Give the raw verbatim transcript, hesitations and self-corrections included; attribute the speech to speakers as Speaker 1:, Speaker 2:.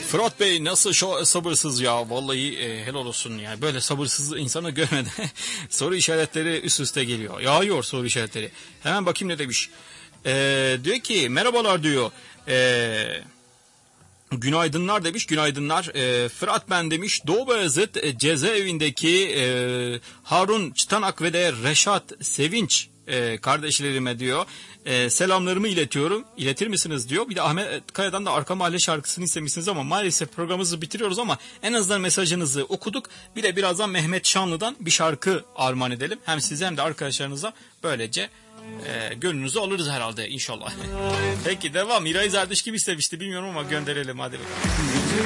Speaker 1: Fırat Bey nasıl şu sabırsız ya, vallahi e, helal olsun ya, böyle sabırsız insanı görmeden soru işaretleri üst üste geliyor, yağıyor soru işaretleri. Hemen bakayım ne demiş. E, diyor ki merhabalar diyor, e, günaydınlar demiş, günaydınlar. E, Fırat ben demiş, Doğu Beyazıt e, cezaevindeki e, Harun Çıtanak ve de Reşat Sevinç e, kardeşlerime diyor e, selamlarımı iletiyorum, iletir misiniz diyor. Bir de Ahmet Kaya'dan da Arka Mahalle şarkısını istemişsiniz ama maalesef programımızı bitiriyoruz ama en azından mesajınızı okuduk. Bir de birazdan Mehmet Şanlı'dan bir şarkı armağan edelim, hem size hem de arkadaşlarınıza, böylece e, gönlünüzü alırız herhalde inşallah. Peki devam. Miray Zerdüş gibi istemişti, bilmiyorum ama gönderelim hadi bakalım.